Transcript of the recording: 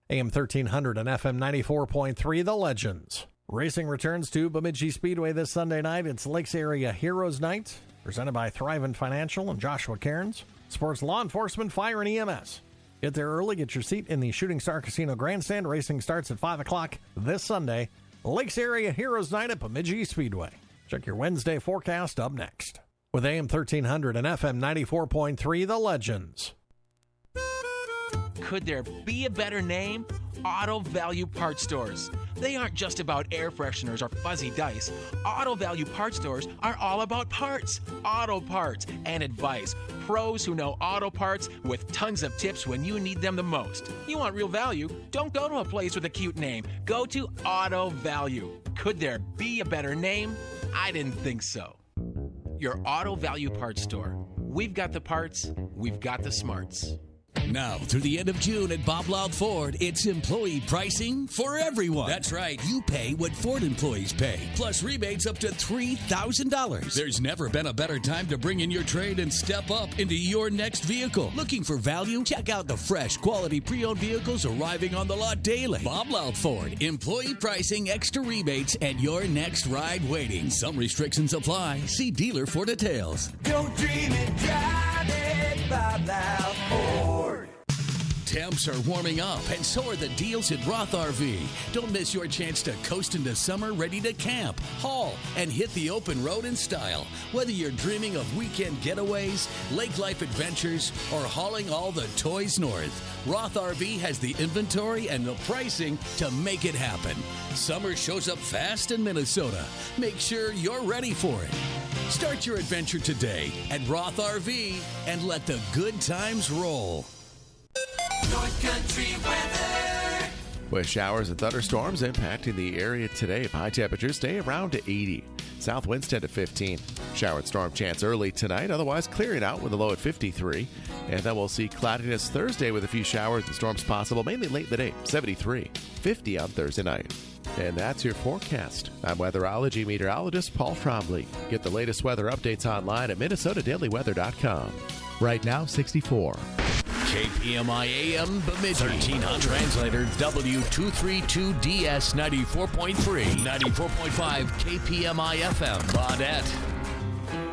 AM 1300 and FM 94.3, The Legends. Racing returns to Bemidji Speedway this Sunday night. It's Lakes Area Heroes Night, presented by Thrivent Financial and Joshua Cairns. Sports law enforcement, fire, and EMS. Get there early. Get your seat in the Shooting Star Casino Grandstand. Racing starts at 5 o'clock this Sunday. Lakes Area Heroes Night at Bemidji Speedway. Check your Wednesday forecast up next. With AM 1300 and FM 94.3, The Legends. Could there be a better name? Auto Value Parts Stores. They aren't just about air fresheners or fuzzy dice. Auto Value Parts Stores are all about parts, auto parts, and advice. Pros who know auto parts with tons of tips when you need them the most. You want real value? Don't go to a place with a cute name. Go to Auto Value. Could there be a better name? I didn't think so. Your Auto Value Parts Store. We've got the parts, we've got the smarts. Now, through the end of June at Bob Loud Ford, it's employee pricing for everyone. That's right. You pay what Ford employees pay, plus rebates up to $3,000. There's never been a better time to bring in your trade and step up into your next vehicle. Looking for value? Check out the fresh, quality pre-owned vehicles arriving on the lot daily. Bob Loud Ford. Employee pricing, extra rebates, and your next ride waiting. Some restrictions apply. See dealer for details. Don't dream it, drive it, Bob Loud Ford. Temps are warming up, and so are the deals at Roth RV. Don't miss your chance to coast into summer ready to camp, haul, and hit the open road in style. Whether you're dreaming of weekend getaways, lake life adventures, or hauling all the toys north, Roth RV has the inventory and the pricing to make it happen. Summer shows up fast in Minnesota. Make sure you're ready for it. Start your adventure today at Roth RV and let the good times roll. North Country weather. With showers and thunderstorms impacting the area today, high temperatures stay around to 80. South winds 10 to 15. Shower and storm chance early tonight, otherwise clearing out with a low at 53. And then we'll see cloudiness Thursday with a few showers and storms possible, mainly late in the day, 73. 50 on Thursday night. And that's your forecast. I'm weatherology meteorologist Paul Trombley. Get the latest weather updates online at minnesotadailyweather.com. Right now, 64. KPMI AM Bemidji 1300 translator W232DS 94.3 94.5 KPMI FM Baudette.